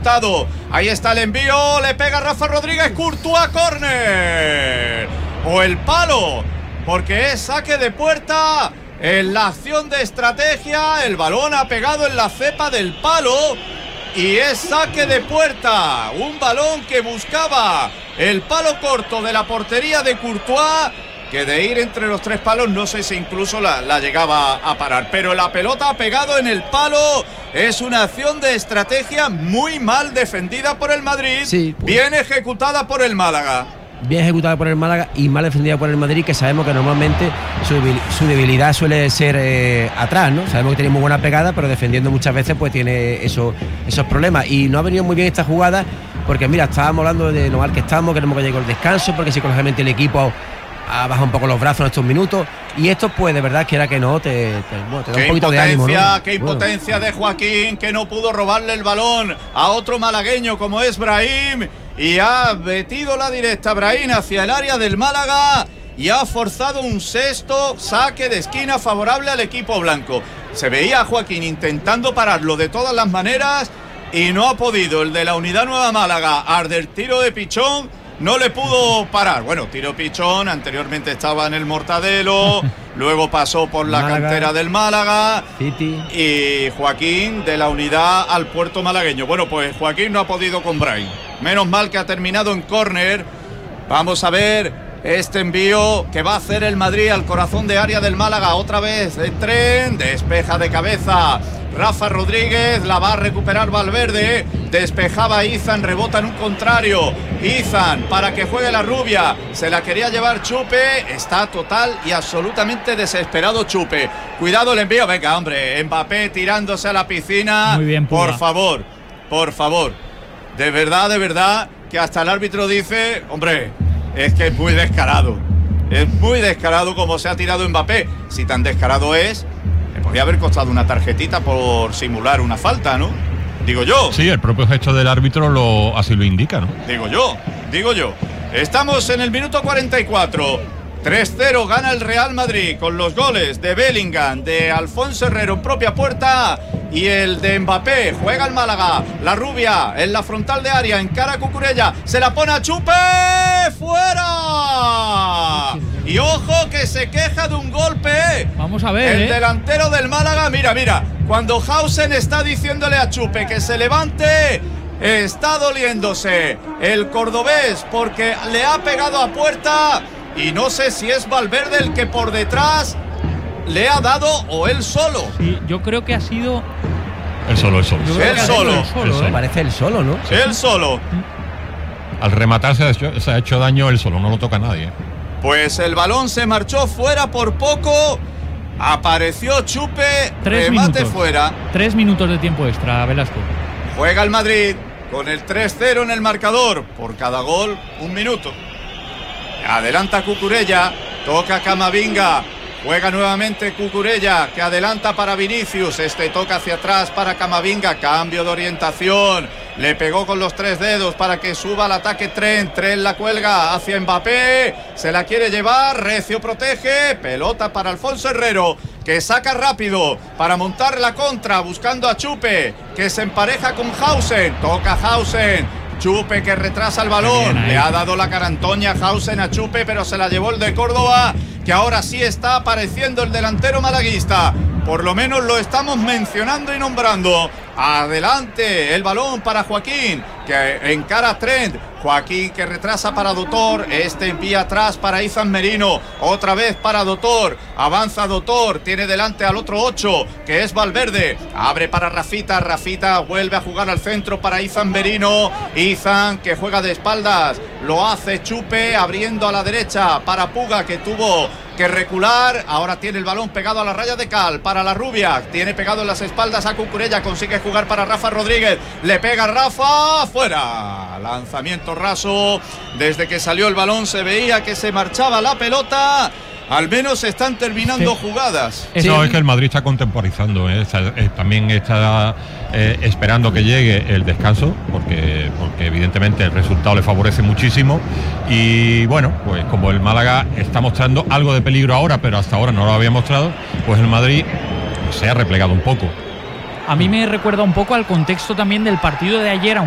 ejecutado. Ahí está el envío, le pega Rafa Rodríguez, Courtois, córner. O el palo, porque es saque de puerta. En la acción de estrategia, el balón ha pegado en la cepa del palo y es saque de puerta. Un balón que buscaba el palo corto de la portería de Courtois, que de ir entre los tres palos no sé si incluso la llegaba a parar, pero la pelota ha pegado en el palo. Es una acción de estrategia muy mal defendida por el Madrid, sí, pues, bien ejecutada por el Málaga. Bien ejecutada por el Málaga y mal defendida por el Madrid, que sabemos que normalmente su debilidad suele ser atrás, ¿no? Sabemos que tiene muy buena pegada, pero defendiendo muchas veces pues tiene esos problemas. Y no ha venido muy bien esta jugada, porque mira, estábamos hablando de lo mal que estamos, queremos que llegue el descanso, porque psicológicamente el equipo ha bajado un poco los brazos en estos minutos. Y esto pues de verdad, quiera que no, te da un poquito de ánimo, ¿no? Qué impotencia de Joaquín, que no pudo robarle el balón a otro malagueño como es Brahim. Y ha metido la directa Brahim hacia el área del Málaga y ha forzado un sexto saque de esquina favorable al equipo blanco. Se veía a Joaquín intentando pararlo de todas las maneras y no ha podido. El de la Unidad Nueva Málaga, Arder, tiro de pichón, no le pudo parar. Bueno, tiro pichón, anteriormente estaba en el Mortadelo, luego pasó por la cantera del Málaga, City. Y Joaquín de la Unidad al Puerto Malagueño. Bueno, pues Joaquín no ha podido con Brahim. Menos mal que ha terminado en córner. Vamos a ver este envío que va a hacer el Madrid al corazón de área del Málaga. Otra vez de tren, despeja de cabeza Rafa Rodríguez, la va a recuperar Valverde. Despejaba Izan, rebota en un contrario. Izan para que juegue la rubia. Se la quería llevar Chupe. Está total y absolutamente desesperado Chupe. Cuidado el envío. Venga, hombre. Mbappé tirándose a la piscina. Muy bien, Puga. Por favor. De verdad, que hasta el árbitro dice, hombre, es que es muy descarado. Es muy descarado como se ha tirado Mbappé. Si tan descarado es, le podría haber costado una tarjetita por simular una falta, ¿no? Digo yo. Sí, el propio gesto del árbitro así lo indica, ¿no? Digo yo. Estamos en el minuto 44. 3-0 gana el Real Madrid con los goles de Bellingham, de Alfonso Herrero en propia puerta y el de Mbappé. Juega el Málaga, la rubia en la frontal de área, encara a Cucurella, se la pone a Chupe, ¡fuera! Y ojo que se queja de un golpe. Vamos a ver, el delantero del Málaga, mira, cuando Hausen está diciéndole a Chupe que se levante, está doliéndose el cordobés porque le ha pegado a puerta. Y no sé si es Valverde el que por detrás le ha dado o él solo. Sí, yo creo que ha sido... El solo. El solo. Parece el solo, ¿no? El solo. Al rematar se ha hecho daño él solo, no lo toca nadie. Pues el balón se marchó fuera por poco. Apareció Chupe, remate fuera. 3 minutos de tiempo extra, Velasco. Juega el Madrid con el 3-0 en el marcador. Por cada gol, 1 minuto. Adelanta Cucurella, toca Camavinga, juega nuevamente Cucurella, que adelanta para Vinicius, toca hacia atrás para Camavinga, cambio de orientación, le pegó con los 3 dedos para que suba al ataque Trent la cuelga hacia Mbappé, se la quiere llevar, Recio protege, pelota para Alfonso Herrero, que saca rápido para montar la contra, buscando a Chupe, que se empareja con Hausen, toca Hausen, Chupe que retrasa el balón, le ha dado la carantoña Hausen a Chupe, pero se la llevó el de Córdoba, que ahora sí está apareciendo el delantero malaguista. Por lo menos lo estamos mencionando y nombrando. Adelante el balón para Joaquín, que encara a Trent. Joaquín que retrasa para Dotor, envía atrás para Izan Merino, otra vez para Dotor, avanza Dotor, tiene delante al otro 8 que es Valverde, abre para Rafita vuelve a jugar al centro para Izan Merino, Izan que juega de espaldas, lo hace Chupe abriendo a la derecha para Puga, que tuvo que recular, ahora tiene el balón pegado a la raya de cal para la rubia, tiene pegado en las espaldas a Cucurella, consigue jugar para Rafa Rodríguez, le pega Rafa, fuera, lanzamiento raso, desde que salió el balón se veía que se marchaba la pelota. Al menos están terminando jugadas. No, es que el Madrid está contemporizando, también está esperando que llegue el descanso, porque evidentemente el resultado le favorece muchísimo. Y bueno, pues como el Málaga está mostrando algo de peligro ahora, pero hasta ahora no lo había mostrado, pues el Madrid se ha replegado un poco. A mí me recuerda un poco al contexto también del partido de ayer,